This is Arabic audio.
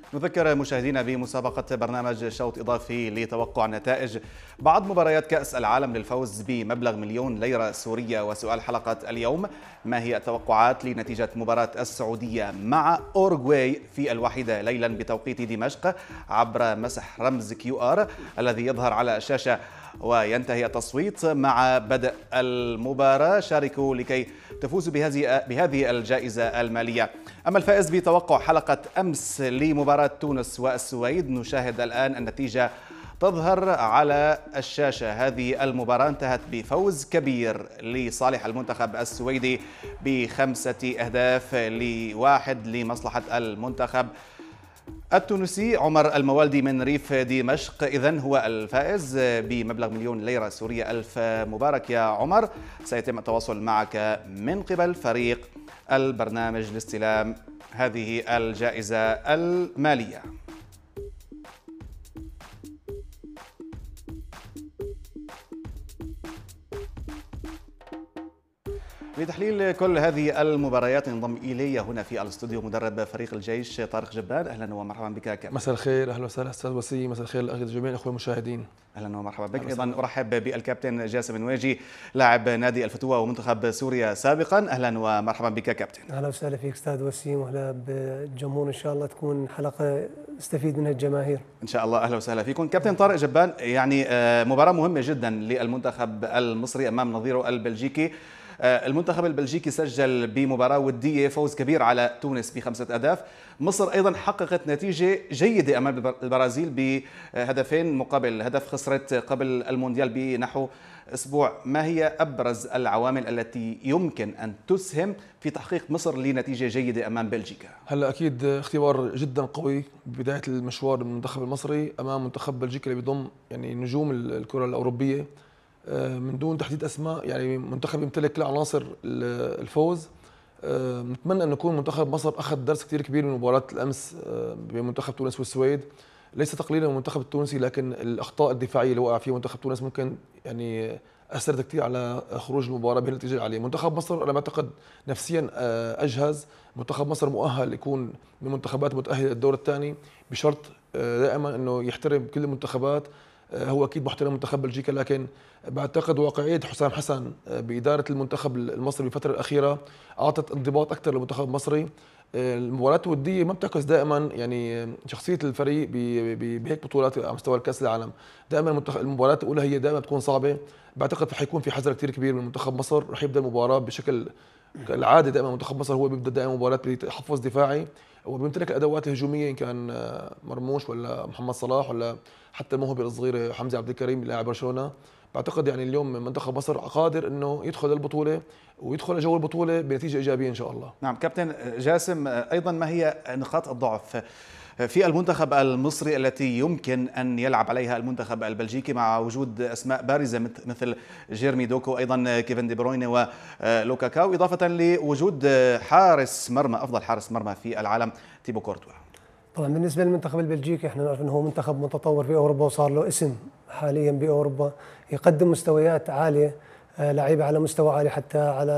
نذكر مشاهدينا بمسابقة برنامج شوط إضافي لتوقع نتائج بعض مباريات كأس العالم للفوز بمبلغ 1,000,000 ليرة سورية. وسؤال حلقة اليوم: ما هي التوقعات لنتيجة مباراة السعودية مع أوروغواي في 1 ليلا بتوقيت دمشق عبر مسح رمز QR الذي يظهر على الشاشة وينتهي التصويت مع بدء المباراة؟ شاركوا لكي تفوزوا بهذه الجائزة المالية. أما الفائز بتوقع حلقة أمس لمباراة تونس والسويد، نشاهد الآن النتيجة تظهر على الشاشة. هذه المباراة انتهت بفوز كبير لصالح المنتخب السويدي ب5 أهداف ل1 لمصلحة المنتخب التونسي. عمر الموالدي من ريف دمشق إذن هو الفائز بمبلغ 1,000,000 ليرة سورية. ألف مبارك يا عمر. سيتم التواصل معك من قبل فريق البرنامج لاستلام هذه الجائزة المالية. لتحليل كل هذه المباريات ينضم إلي هنا في الاستوديو مدرب فريق الجيش طارق جبان. أهلا ومرحبا بك كابتن. مساء الخير، أهلا وسهلا أستاذ وسيم. مساء الخير لجميع الأخوة المشاهدين. اهلا ومرحبا بك. ايضا ارحب بالكابتن جاسم نواجي لاعب نادي الفتوة ومنتخب سوريا سابقا. اهلا ومرحبا بك كابتن. اهلا وسهلا فيك استاذ وسيم، واهلا بالجمهور. ان شاء الله تكون حلقه يستفيد منها الجماهير ان شاء الله. اهلا وسهلا فيكم كابتن طارق جبان. يعني مباراة مهمة جدا للمنتخب المصري امام نظيره البلجيكي. المنتخب البلجيكي سجل بمباراة ودية فوز كبير على تونس ب5 أهداف. مصر أيضا حققت نتيجة جيدة أمام البرازيل بهدفين مقابل هدف، خسرت قبل المونديال بنحو أسبوع. ما هي أبرز العوامل التي يمكن أن تسهم في تحقيق مصر لنتيجة جيدة أمام بلجيكا؟ هلا أكيد اختبار جدا قوي ببداية المشوار المنتخب المصري أمام منتخب بلجيكا اللي بيضم يعني نجوم الكرة الأوروبية من دون تحديد اسماء. يعني منتخب يمتلك كل عناصر الفوز. نتمنى ان يكون منتخب مصر اخذ درس كثير كبير من مباراه الامس بمنتخب تونس والسويد، ليس تقليلا من المنتخب التونسي، لكن الاخطاء الدفاعيه اللي وقع فيها منتخب تونس ممكن يعني اثرت كثير على خروج المباراه بهالنتيجه العاليه. منتخب مصر انا بعتقد نفسيا اجهز. منتخب مصر مؤهل يكون من المنتخبات المتاهله للدور الثاني، بشرط دائما انه يحترم كل المنتخبات. هو اكيد محترم منتخب بلجيكا، لكن بعتقد واقعيه حسام حسن باداره المنتخب المصري بالفتره الاخيره اعطت انضباط اكثر للمنتخب المصري. المباريات الوديه ما بتعكس دائما يعني شخصيه الفريق بهيك بطولات على مستوى الكاس العالم. دائما المباريات الاولى هي دائما بتكون صعبه. بعتقد حيكون في حذر كثير كبير من منتخب مصر، رح يبدا المباراه بشكل كالعاده. دائما منتخب مصر هو بيبدا دائما مباراه بتحفظ دفاعي، وبيمتلك الادوات الهجوميه، ان كان مرموش ولا محمد صلاح ولا حتى الموهبه الصغيره حمزه عبد الكريم لاعب برشلونه. بعتقد يعني اليوم منتخب مصر قادر انه يدخل البطوله ويدخل جو البطوله بنتيجه ايجابيه ان شاء الله. نعم كابتن جاسم، ايضا ما هي نقاط الضعف في المنتخب المصري التي يمكن أن يلعب عليها المنتخب البلجيكي مع وجود أسماء بارزة مثل جيرمي دوكو، أيضا كيفن دي بروينه ولوكاكاو، إضافة لوجود حارس مرمى، أفضل حارس مرمى في العالم، تيبو كورتوا؟ طبعا بالنسبه للمنتخب البلجيكي احنا نعرف انه هو منتخب متطور في اوروبا وصار له اسم حاليا باوروبا، يقدم مستويات عاليه، لعيبه على مستوى عالي حتى على